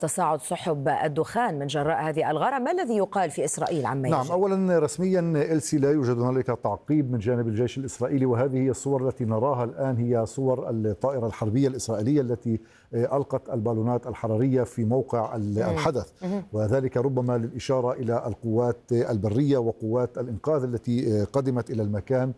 تصاعد سحب الدخان من جراء هذه الغارة. ما الذي يقال في إسرائيل عما يجري؟ نعم، أولا رسميا إلسي لا يوجد هنالك تعقيب من جانب الجيش الإسرائيلي، وهذه هي الصور التي نراها الآن هي صور الطائرة الحربية الإسرائيلية التي ألقت البالونات الحرارية في موقع الحدث، وذلك ربما للإشارة إلى القوات البرية وقوات الإنقاذ التي قدمت إلى المكان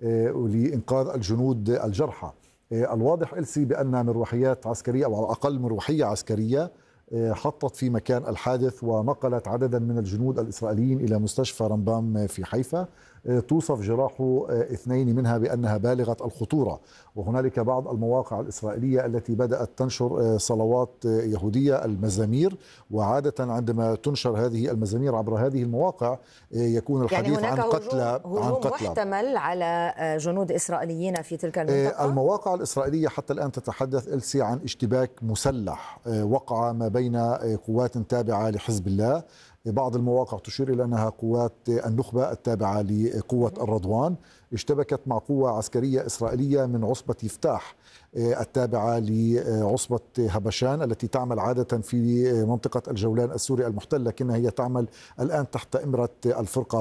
لإنقاذ الجنود الجرحى. الواضح إلسي بأن مروحيات عسكرية أو على الأقل مروحية عسكرية حطت في مكان الحادث ونقلت عددا من الجنود الإسرائيليين إلى مستشفى رمبام في حيفا. توصف جراح اثنين منها بأنها بالغة الخطورة، وهنالك بعض المواقع الإسرائيلية التي بدأت تنشر صلوات يهودية المزامير، وعادة عندما تنشر هذه المزامير عبر هذه المواقع يكون الحديث يعني عن قتلى محتمل على جنود إسرائيليين في تلك المنطقة. المواقع الإسرائيلية حتى الآن تتحدث إلسي عن اشتباك مسلح وقع ما بين قوات تابعة لحزب الله. بعض المواقع تشير إلى أنها قوات النخبة التابعة لقوة الرضوان اشتبكت مع قوة عسكرية إسرائيلية من عصبة يفتاح التابعة لعصبة هبشان التي تعمل عادة في منطقة الجولان السوري المحتل، لكنها هي تعمل الآن تحت إمرة الفرقة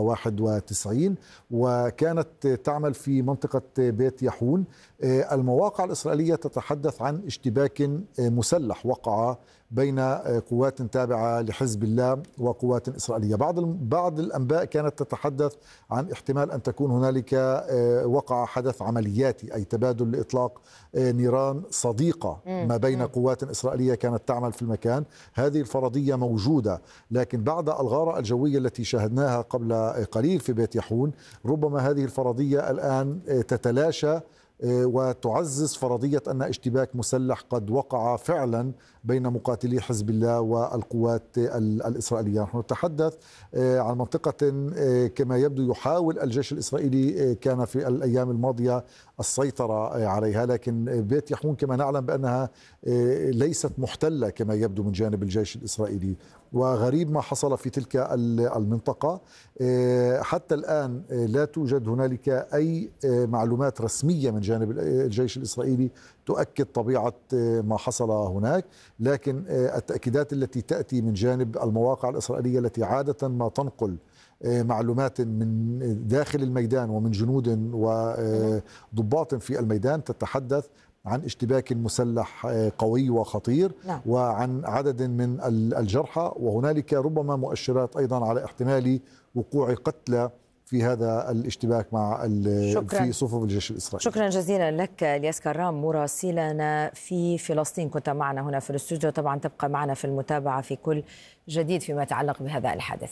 91 وكانت تعمل في منطقة بيت يحون. المواقع الإسرائيلية تتحدث عن اشتباك مسلح وقع بين قوات تابعة لحزب الله وقوات إسرائيلية. بعض الأنباء كانت تتحدث عن احتمال أن تكون هنالك وقع حدث عملياتي، أي تبادل لإطلاق نيران صديقة ما بين قوات إسرائيلية كانت تعمل في المكان. هذه الفرضية موجودة، لكن بعد الغارة الجوية التي شاهدناها قبل قليل في بيت يحون ربما هذه الفرضية الآن تتلاشى وتعزز فرضية أن اشتباك مسلح قد وقع فعلا بين مقاتلي حزب الله والقوات الإسرائيلية. نحن نتحدث عن منطقة كما يبدو يحاول الجيش الإسرائيلي كان في الأيام الماضية السيطرة عليها، لكن بيت يحون كما نعلم بأنها ليست محتلة كما يبدو من جانب الجيش الإسرائيلي، وغريب ما حصل في تلك المنطقة. حتى الآن لا توجد هنالك أي معلومات رسمية من جانب الجيش الإسرائيلي تؤكد طبيعة ما حصل هناك، لكن التأكيدات التي تأتي من جانب المواقع الإسرائيلية التي عادة ما تنقل معلومات من داخل الميدان ومن جنود وضباط في الميدان تتحدث عن اشتباك مسلح قوي وخطير وعن عدد من الجرحى، وهنالك ربما مؤشرات أيضا على احتمال وقوع قتلى في هذا الاشتباك مع في صفوف الجيش الإسرائيلي. شكرا جزيلا لك الياس كرام مراسلنا في فلسطين، كنت معنا هنا في الاستوديو، طبعا تبقى معنا في المتابعة في كل جديد فيما يتعلق بهذا الحادث.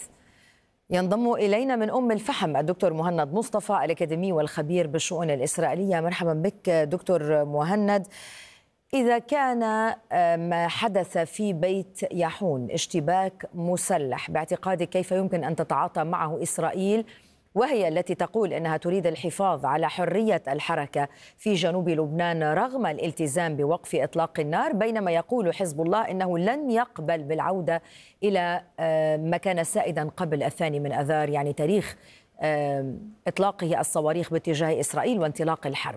ينضم إلينا من أم الفحم الدكتور مهند مصطفى الأكاديمي والخبير بالشؤون الإسرائيلية. مرحبا بك دكتور مهند. إذا كان ما حدث في بيت يحون اشتباك مسلح، باعتقادك كيف يمكن أن تتعاطى معه إسرائيل وهي التي تقول أنها تريد الحفاظ على حرية الحركة في جنوب لبنان رغم الالتزام بوقف إطلاق النار، بينما يقول حزب الله أنه لن يقبل بالعودة إلى ما كان سائدا قبل 2 آذار، يعني تاريخ إطلاقه الصواريخ باتجاه إسرائيل وانطلاق الحرب؟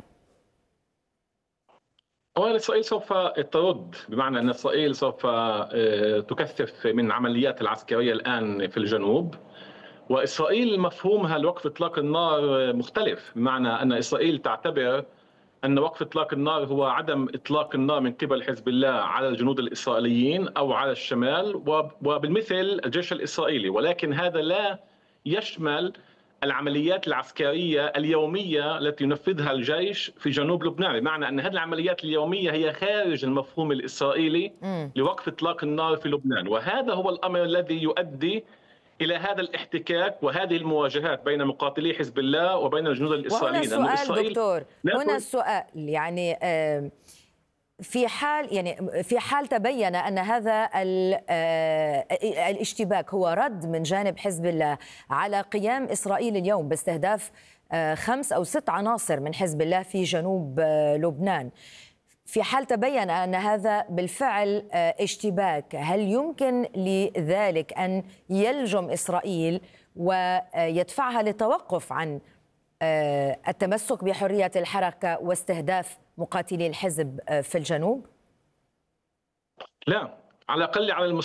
أولا إسرائيل سوف ترد، بمعنى أن إسرائيل سوف تكثف من عمليات العسكرية الآن في الجنوب، وإسرائيل مفهومها لوقف إطلاق النار مختلف، بمعنى أن إسرائيل تعتبر أن وقف إطلاق النار هو عدم إطلاق النار من قبل حزب الله على الجنود الإسرائيليين أو على الشمال وبالمثل الجيش الإسرائيلي، ولكن هذا لا يشمل العمليات العسكرية اليومية التي ينفذها الجيش في جنوب لبنان، بمعنى أن هذه العمليات اليومية هي خارج المفهوم الإسرائيلي لوقف إطلاق النار في لبنان، وهذا هو الأمر الذي يؤدي إلى هذا الاحتكاك وهذه المواجهات بين مقاتلي حزب الله وبين الجنود الإسرائيليين. وهنا السؤال دكتور، هنا السؤال يعني في حال تبين أن هذا الاشتباك هو رد من جانب حزب الله على قيام إسرائيل اليوم باستهداف 5 أو 6 عناصر من حزب الله في جنوب لبنان، في حال تبين أن هذا بالفعل اشتباك، هل يمكن لذلك أن يلجم إسرائيل ويدفعها للتوقف عن التمسك بحرية الحركة واستهداف مقاتلي الحزب في الجنوب؟ لا، على الأقل على